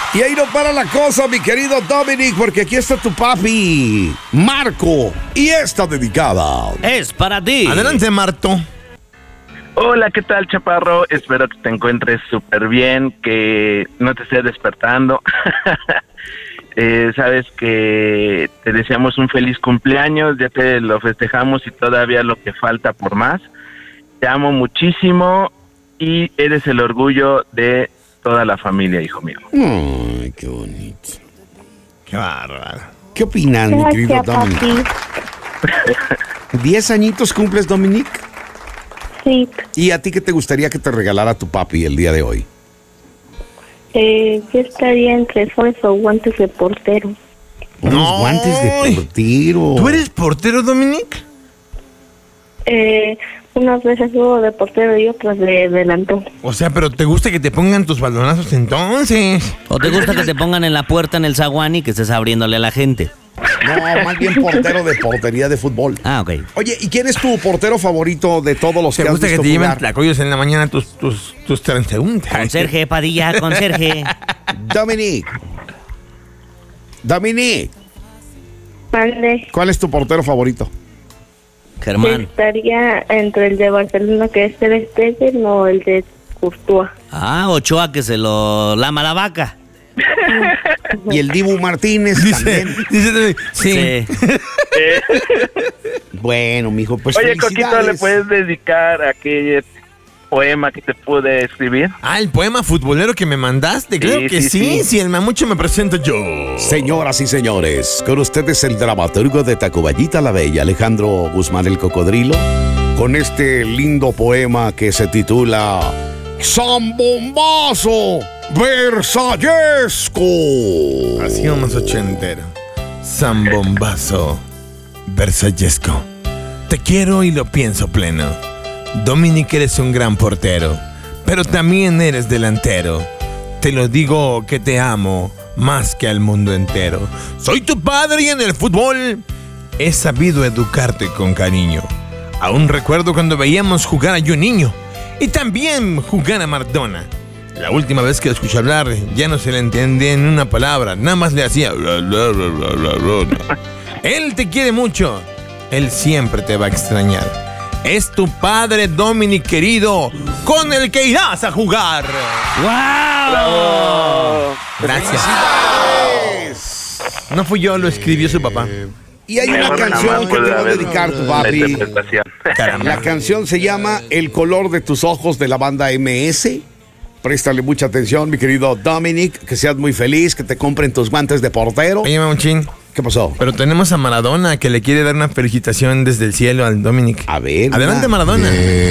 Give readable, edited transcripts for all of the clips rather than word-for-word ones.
Y ahí no para la cosa, mi querido Dominic, porque aquí está tu papi, Marco, y esta dedicada es para ti. Adelante, Marto. Hola, ¿qué tal, Chaparro? Espero que te encuentres súper bien, que no te estés despertando. Sabes que te deseamos un feliz cumpleaños, ya te lo festejamos y todavía lo que falta por más. Te amo muchísimo y eres el orgullo de toda la familia, hijo mío. Ay, qué bonito. Qué bárbaro. ¿Qué opinas, mi querido Gracias, Dominic? papi. 10 añitos cumples, Dominic. Sí, ¿Y a ti qué te gustaría que te regalara tu papi el día de hoy? yo estaría entre esos o guantes de portero. Unos guantes de portero. ¿Tú eres portero, Dominic? Unas veces juego de portero y otras de delantero. O sea, pero ¿te gusta que te pongan tus balonazos entonces? ¿O te gusta que te pongan en la puerta en el zaguán y que estés abriéndole a la gente? No, más bien portero de portería de fútbol. Ah, ok. Oye, ¿y quién es tu portero favorito de todos los ¿Te que has gusta que visto te lleven jugar? tlacoyos en la mañana tus transeúntes? Conserje, Padilla, conserje. Dominic, Mande. ¿cuál es tu portero favorito? Germán. Estaría entre el de Barcelona, que es Ter Stegen, o el de Courtois. Ah, Ochoa que se lo lama la vaca. Y el Dibu Martínez también. Dice, sí. Bueno, mijo, pues Oye, Coquito, felicidades. ¿le puedes dedicar aquel poema que te pude escribir? Ah, el poema futbolero que me mandaste. Claro Sí, que sí, sí. sí. Si el mamucho me presento yo. Señoras y señores, con ustedes el dramaturgo de Tacuballita la Bella, Alejandro Guzmán el Cocodrilo, con este lindo poema que se titula Zambombazo Versallesco. Así más ochentero. Zambombazo versallesco. Te quiero y lo pienso pleno. Dominic, eres un gran portero, pero también eres delantero. Te lo digo que te amo más que al mundo entero. Soy tu padre y en el fútbol he sabido educarte con cariño. Aún recuerdo cuando veíamos jugar a Yo Niño y también jugar a Maradona. La última vez que lo escuché hablar ya no se le entendía en una palabra, nada más le hacía bla, bla, bla, bla, bla, bla. Él te quiere mucho, él siempre te va a extrañar. Es tu padre, Dominic querido, con el que irás a jugar. ¡Wow! Gracias. No fui yo, lo escribió su papá. Y hay una Mejor nada canción más que te puede va a haber dedicar tu una papi. interpretación. La canción se llama El color de tus ojos, de la banda MS. Préstale mucha atención, mi querido Dominic, que seas muy feliz, que te compren tus guantes de portero. Oye, mamuchín, ¿Qué pasó? pero tenemos a Maradona que le quiere dar una felicitación desde el cielo al Dominic. A ver. Adelante, Maradona.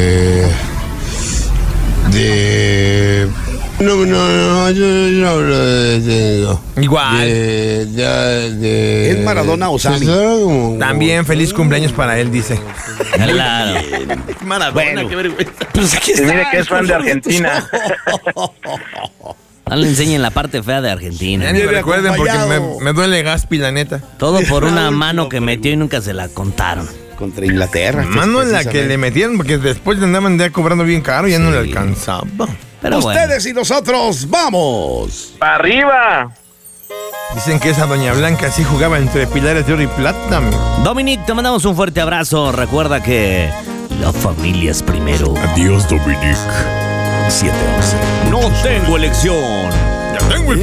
No, yo no hablo de Igual. ¿Es Maradona o Sammy? También feliz cumpleaños para él, dice. Claro. Maradona, Bueno. qué vergüenza. Pues aquí Y mire que es fan de Argentina. No le enseñen la parte fea de Argentina. Ya ni me Viene recuerden porque acompañado. me duele Gaspi, la neta. Todo por una última mano que metió y nunca se la contaron. Contra Inglaterra. Mano en la que precisamente. le metieron porque después le andaban ya cobrando bien caro y ya no le alcanzaba. Pero bueno. Ustedes y nosotros, ¡vamos! ¡Para arriba! Dicen que esa Doña Blanca sí jugaba entre pilares de oro y plata. Dominic, te mandamos un fuerte abrazo. Recuerda que la familia es primero. Adiós, Dominic. 7-11. No tengo elección.